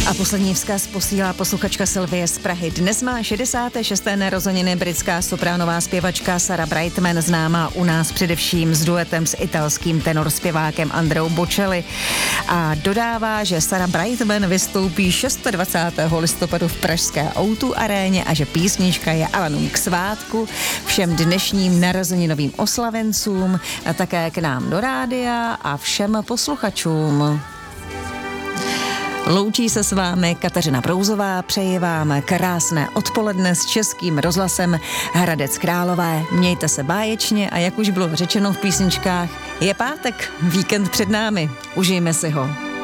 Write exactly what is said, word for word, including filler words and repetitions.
A poslední vzkaz posílá posluchačka Sylvie z Prahy. Dnes má šedesáté šesté narozeniny britská sopránová zpěvačka Sarah Brightman, známá u nás především s duetem s italským tenorspěvákem Andreou Bocelli. A dodává, že Sarah Brightman vystoupí dvacátého šestého listopadu v pražské ó dva aréně a že písnička je Alanům k svátku, všem dnešním narozeninovým oslavencům a také k nám do rádia a všem posluchačům. Loučí se s vámi Kateřina Brouzová, přeji vám krásné odpoledne s Českým rozhlasem Hradec Králové. Mějte se báječně a jak už bylo řečeno v písničkách, je pátek, víkend před námi, užijme si ho.